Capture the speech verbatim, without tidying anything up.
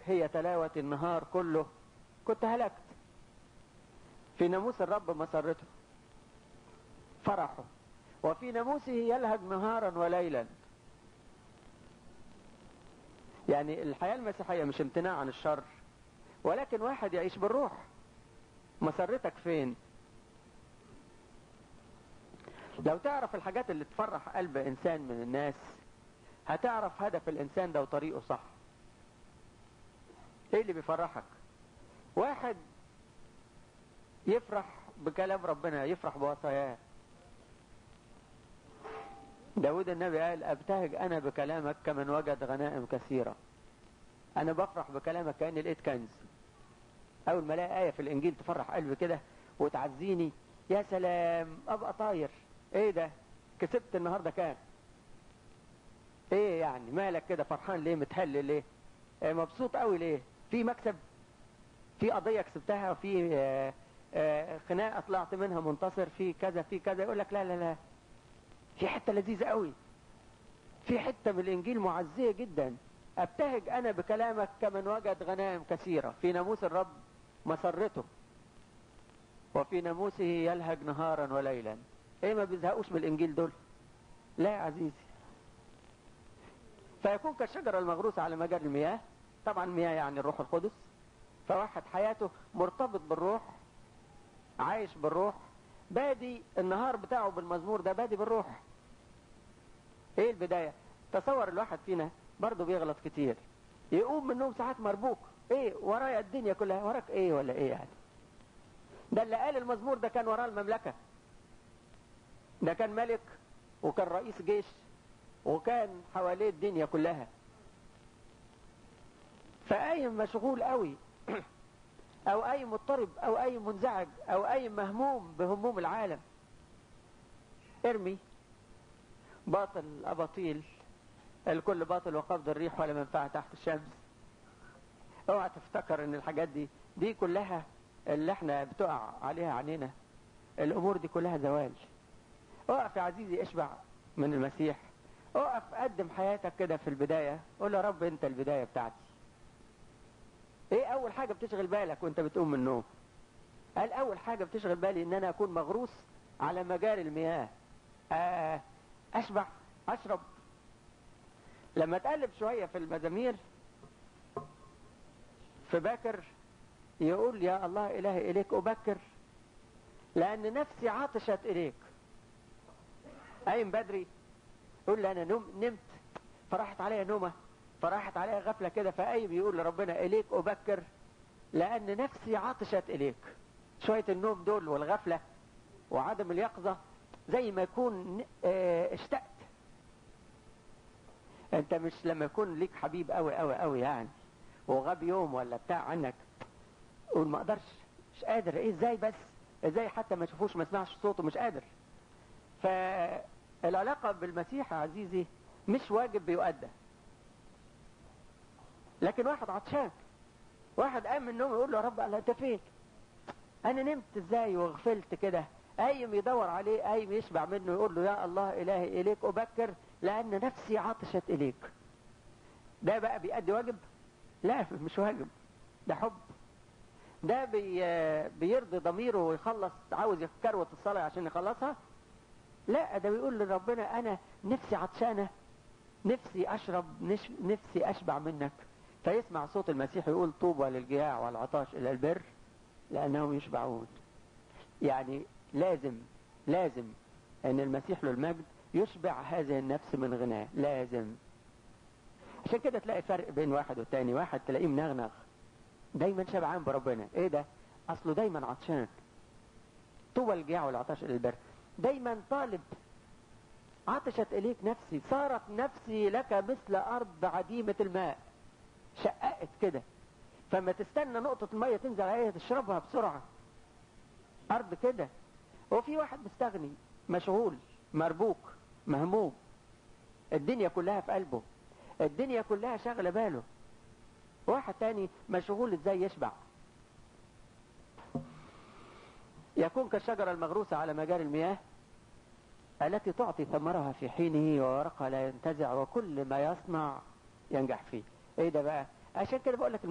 هي تلاوة النهار كله كنت هلكت. في ناموس الرب مسرته فرحه، وفي ناموسه يلهج نهارا وليلا. يعني الحياة المسيحية مش امتناع عن الشر، ولكن واحد يعيش بالروح. مسرتك فين؟ لو تعرف الحاجات اللي تفرح قلب إنسان من الناس هتعرف هدف الإنسان ده وطريقه صح. ايه اللي بيفرحك؟ واحد يفرح بكلام ربنا، يفرح بوصاياه. داود النبي قال ابتهج انا بكلامك كمن وجد غنائم كثيرة. انا بفرح بكلامك كأني لقيت كنز. اول ما الاقي آية في الانجيل تفرح قلبي كده وتعزيني، يا سلام، ابقى طاير. ايه ده؟ كسبت النهاردة كام؟ ايه يعني مالك كده فرحان ليه؟ متهلل ليه؟ إيه مبسوط قوي ليه؟ في مكسب، في قضية كسبتها، وفي آه آه خناقة طلعت منها منتصر، في كذا في كذا. يقول لك لا لا لا، في حتة لذيذة قوي، في حتة من الانجيل معزية جدا. ابتهج انا بكلامك كمن وجد غنائم كثيرة. في ناموس الرب مسرته، وفي ناموسه يلهج نهارا وليلا. ايه ما بيزهقوش من الانجيل دول؟ لا يا عزيزي. فيكون كالشجرة المغروسة على مجاري المياه. طبعا المياه يعني الروح القدس. فواحد حياته مرتبط بالروح، عايش بالروح، بادي النهار بتاعه بالمزمور ده، بادي بالروح. ايه البداية؟ تصور الواحد فينا برضه بيغلط كتير، يقوم من النوم ساعات مربوك. ايه ورايا الدنيا كلها، وراك ايه ولا ايه يعني؟ ده اللي قال المزمور ده كان وراه المملكة، ده كان ملك وكان رئيس جيش وكان حواليه الدنيا كلها. فأي مشغول قوي او اي مضطرب او اي منزعج او اي مهموم بهموم العالم، ارمي باطل اباطيل، الكل باطل وقبض الريح ولا منفعة تحت الشمس. اوعى تفتكر ان الحاجات دي دي كلها اللي احنا بتقع عليها عنينا، الامور دي كلها زوال. اقف يا عزيزي، اشبع من المسيح. اقف قدم حياتك كده في البداية، قول يا رب انت البداية بتاعتي. ايه اول حاجة بتشغل بالك وانت بتقوم من النوم؟ قال اول حاجة بتشغل بالي ان انا اكون مغروس على مجاري المياه، آه اشبع، اشرب. لما تقلب شوية في المزامير في باكر يقول يا الله الهي اليك ابكر لان نفسي عطشت اليك. قايم بدري يقول لي انا نم نمت فراحت عليا نومة، فراحت عليا غفلة كده، فقايم يقول لربنا اليك ابكر لان نفسي عطشت اليك. شوية النوم دول والغفلة وعدم اليقظة زي ما يكون اه اشتقت. انت مش لما يكون ليك حبيب قوي قوي قوي يعني وغاب يوم ولا بتاع عنك قول ما اقدرش، مش قادر، ايه ازاي بس، ازاي حتى ما تشوفوش ما اسمعش صوته، مش قادر. فالعلاقة بالمسيح يا عزيزي مش واجب بيؤدى، لكن واحد عطشان، واحد قام من النوم يقول له يا رب انت فين؟ انا نمت ازاي وغفلت كده؟ قايم يدور عليه، قايم يشبع منه، يقول له يا الله الهي اليك ابكر لان نفسي عطشت اليك. ده بقى بيأدي واجب؟ لا مش واجب، ده حب. ده بي بيرضي ضميره ويخلص، عاوز يكروت الصلاة عشان يخلصها؟ لا، ده بيقول لربنا انا نفسي عطشانة، نفسي اشرب، نفسي اشبع منك. فيسمع صوت المسيح يقول طوبى للجياع والعطاش الى البر لانهم يشبعون. يعني لازم لازم ان المسيح له المجد يشبع هذه النفس من غناه، لازم. عشان كده تلاقي فرق بين واحد والتاني، واحد تلاقيه منغنغ دايما شبعان بربنا، ايه ده؟ اصله دايما عطشان. طوبى للجياع والعطاش الى البر، دايما طالب. عطشت اليك نفسي، صارت نفسي لك مثل ارض عديمة الماء، شققت كده، فما تستنى نقطة المية تنزل عليها تشربها بسرعة. ارض كده. وفي واحد مستغني مشغول مربوك مهموم، الدنيا كلها في قلبه، الدنيا كلها شغلة باله. واحد تاني مشغول ازاي يشبع. يكون كالشجرة المغروسة على مجاري المياه التي تعطي ثمرها في حينه وورقها لا ينتزع وكل ما يصنع ينجح فيه. ايه ده بقى؟ عشان كده بقول لك